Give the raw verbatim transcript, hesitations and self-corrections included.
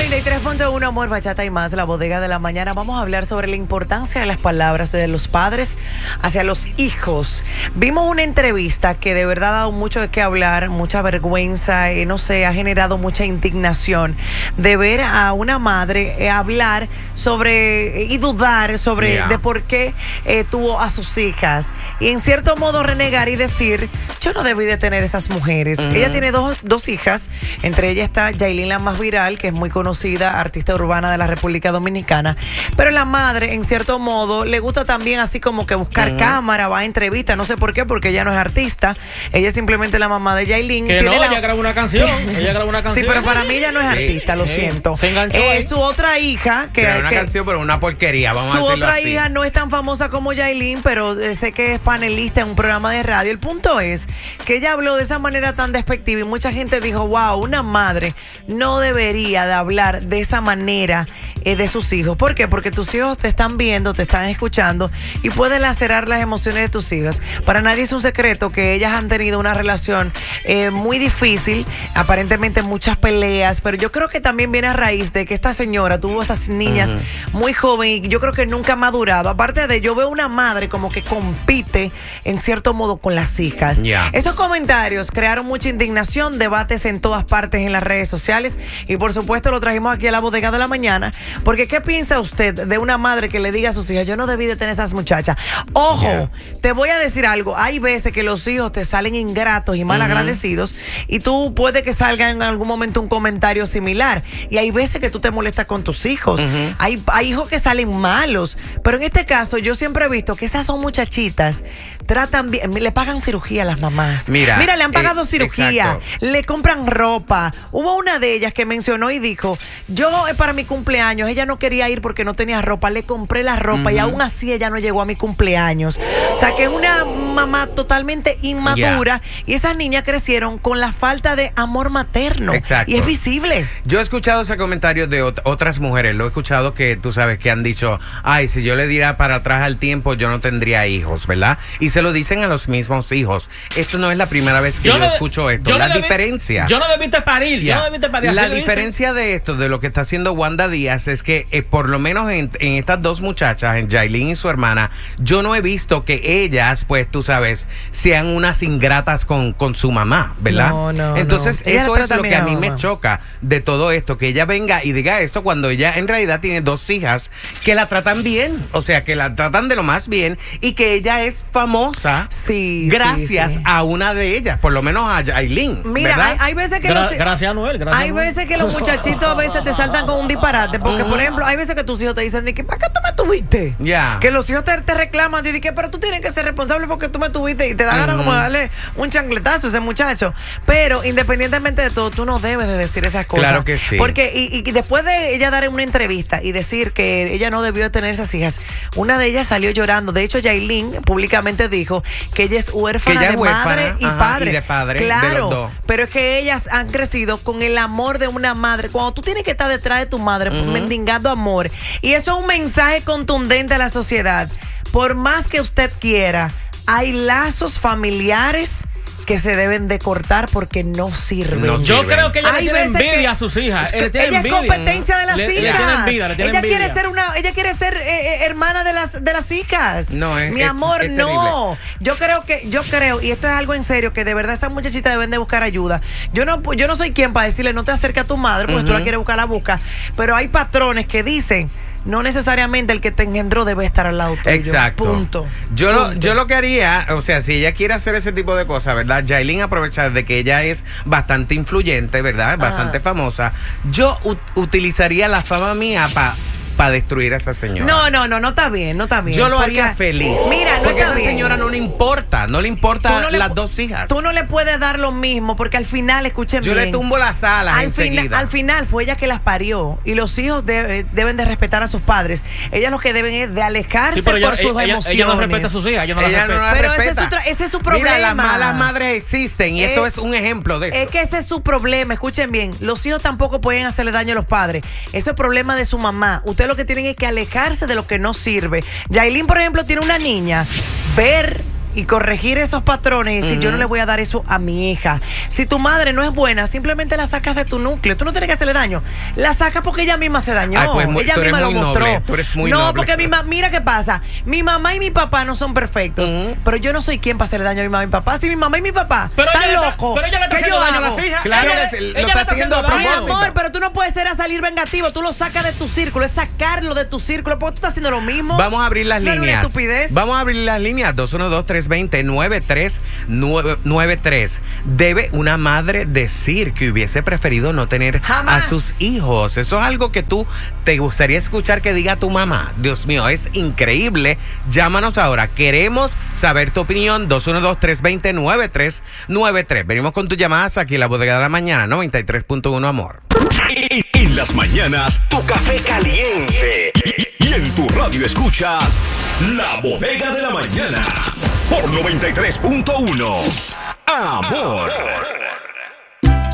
noventa y tres punto uno, Amor, Bachata y Más, la bodega de la mañana. Vamos a hablar sobre la importancia de las palabras de los padres hacia los hijos. Vimos una entrevista que de verdad ha dado mucho de qué hablar, mucha vergüenza, eh, no sé, ha generado mucha indignación de ver a una madre eh, hablar sobre eh, y dudar sobre yeah. de por qué eh, tuvo a sus hijas. Y en cierto modo renegar y decir, yo no debí de tener esas mujeres. Uh-huh. Ella tiene dos, dos hijas, entre ellas está Yailin, la más viral, que es muy conocida, artista urbana de la República Dominicana. Pero la madre, en cierto modo, le gusta también así como que buscar uh-huh. cámara, va a entrevista, no sé por qué, porque ella no es artista. Ella es simplemente la mamá de Yailin. Que tiene no, la... ella grabó una canción. ella grabó una canción. Sí, pero para mí ella no es sí. artista, lo sí. siento. Se enganchó eh, su otra hija, que Grabó una que, canción, pero una porquería, vamos a su decirlo otra así. hija no es tan famosa como Yailin, pero eh, sé que es panelista en un programa de radio. El punto es que ella habló de esa manera tan despectiva y mucha gente dijo, wow, una madre no debería de hablar de esa manera eh, de sus hijos. ¿Por qué? Porque tus hijos te están viendo, te están escuchando y puede lacerar las emociones de tus hijas. Para nadie es un secreto que ellas han tenido una relación eh, muy difícil, aparentemente muchas peleas, pero yo creo que también viene a raíz de que esta señora tuvo esas niñas uh-huh. muy joven y yo creo que nunca ha madurado. Aparte de, yo veo una madre como que compite en cierto modo con las hijas. Yeah. Esos comentarios crearon mucha indignación, debates en todas partes en las redes sociales y por supuesto lo trajimos aquí a la bodega de la mañana, porque ¿qué piensa usted de una madre que le diga a sus hijas, yo no debí de tener esas muchachas? Ojo, yeah. te voy a decir algo, hay veces que los hijos te salen ingratos y mal uh-huh. agradecidos y tú puede que salga en algún momento un comentario similar y hay veces que tú te molestas con tus hijos, uh-huh. hay, hay hijos que salen malos, pero en este caso yo siempre he visto que esas dos muchachitas tratan bien, le pagan cirugía a las mamás. Mira, Mira le han pagado eh, cirugía, exacto. le compran ropa. Hubo una de ellas que mencionó y dijo, yo eh, para mi cumpleaños, ella no quería ir porque no tenía ropa, le compré la ropa uh-huh. y aún así ella no llegó a mi cumpleaños. O sea que es una mamá totalmente inmadura yeah. y esas niñas crecieron con la falta de amor materno. Exacto. Y es visible. Yo he escuchado ese comentario de ot- otras mujeres, lo he escuchado que tú sabes que han dicho, ay, si yo le diera para atrás al tiempo, yo no tendría hijos, ¿verdad? Y se lo dicen a los mismos hijos. Esto no es la primera vez que yo, yo no escucho esto. Yo la no debí, diferencia. Yo no debiste parir, yeah. yo no debiste parir. La diferencia de esto, de lo que está haciendo Wanda Díaz, es que eh, por lo menos en, en estas dos muchachas, en Yailin y su hermana, yo no he visto que ellas, pues tú sabes, sean unas ingratas con, con su mamá, ¿verdad? No, no, Entonces, no. eso es lo que a mí me choca de todo esto, que ella venga y diga esto cuando ella en realidad tiene dos hijas que la tratan bien, o sea, que la tratan de lo más bien y que ella es famosa sí, gracias sí, sí. a una de ellas, por lo menos a Yailin. Mira, hay, hay veces que Gra- los, gracias a Noel, gracias hay a Noel. veces que los muchachitos a veces te saltan con un disparate, porque uh-huh. por ejemplo, hay veces que tus hijos te dicen, ¿para qué tú me tuviste? Ya. Yeah. Que los hijos te, te reclaman, y dicen, pero tú tienes que ser responsable porque tú me tuviste y te da ganas uh-huh. como de darle un chancletazo a ese muchacho. Pero independientemente de todo, tú no debes de decir esas cosas. Claro que sí. Porque y, y después de ella dar una entrevista y decir que ella no debió de tener esas hijas, una de ellas salió llorando. De hecho, Yailin públicamente dijo que ella es huérfana ella de es huérfana, madre y ajá, padre. Y de padre, claro, de los dos. Pero es que ellas han crecido con el amor de una madre. Cuando tú tienes que estar detrás de tu madre, uh-huh. mendigando amor. Y eso es un mensaje contundente a la sociedad. Por más que usted quiera, hay lazos familiares que se deben de cortar porque no sirven. No Yo sirven. creo que ella Hay le tiene envidia que, a sus hijas. Ella, ella envidia. es competencia de las le, hijas. Le tiene envidia, le tiene ella envidia. quiere ser una, ella quiere ser eh, eh, hermana de las de las hijas. No, es, mi es, amor, es no. Yo creo que, yo creo, y esto es algo en serio, que de verdad estas muchachitas deben de buscar ayuda. Yo no, yo no soy quien para decirle no te acerques a tu madre porque uh-huh. tú la quieres buscar, la busca. Pero hay patrones que dicen, no necesariamente el que te engendró debe estar al lado tuyo. Exacto. Punto. Yo, Punto. Lo, yo lo que haría, o sea, si ella quiere hacer ese tipo de cosas, ¿verdad? Yailin aprovechar de que ella es bastante influyente, ¿verdad? Bastante ah. famosa. Yo ut- utilizaría la fama mía para para destruir a esa señora. No, no, no, no está bien, no está bien. Yo lo porque, haría feliz. Mira, no porque está a esa bien. señora no le importa, no le importa no le, las dos hijas. Tú no le puedes dar lo mismo porque al final, escuchen Yo bien. le tumbo las alas al enseguida. Fina, al final fue ella que las parió y los hijos de, deben de respetar a sus padres. Ellas lo que deben es de alejarse sí, por ella, sus ella, emociones. Ella no respeta a sus hijas, ella no ella las respeta. No la pero respeta. Ese, es su tra- ese es su problema. Mira, las malas madres existen y es, esto es un ejemplo de eso. Es que ese es su problema, escuchen bien. Los hijos tampoco pueden hacerle daño a los padres. Eso es problema de su mamá. Ustedes lo que tienen es que alejarse de lo que no sirve. Yailin, por ejemplo, tiene una niña. Ver y corregir esos patrones y decir, Ujú. yo no le voy a dar eso a mi hija. Si tu madre no es buena, simplemente la sacas de tu núcleo. Tú no tienes que hacerle daño. La sacas porque ella misma se dañó. Ay, pues, muy- ella tú eres misma lo muy mostró. noble, tú eres muy no, noble. porque mi ma- mira qué pasa. Mi mamá y mi papá no son perfectos, Ujú. pero yo no soy quien para hacerle daño a mi mamá y mi papá. Si mi mamá y mi papá Pero están ella le está- locos, pero ella le está ¿qué haciendo yo daño a hago? las hijas. Claro, Ella- le- ella lo le está está haciendo a haciendo daño. Mi propósito. amor, pero tú no puedes ser a salir vengativo. Tú lo sacas de tu círculo, es sacarlo de tu círculo, porque tú estás haciendo lo mismo. Vamos a abrir las ¿No es una líneas. estupidez? Vamos a abrir las líneas. dos uno dos, tres dos cero, nueve tres nueve tres. Debe una madre decir que hubiese preferido no tener Jamás. a sus hijos? Eso es algo que tú te gustaría escuchar que diga tu mamá. Dios mío, es increíble. Llámanos ahora. Queremos saber tu opinión. dos uno dos, tres dos cero, nueve tres nueve tres. Venimos con tus llamadas aquí en la Bodega de la Mañana, noventa y tres punto uno, amor. En, en las mañanas, tu café caliente. Y, y en tu radio escuchas La Bodega de la Mañana por noventa y tres punto uno. Amor.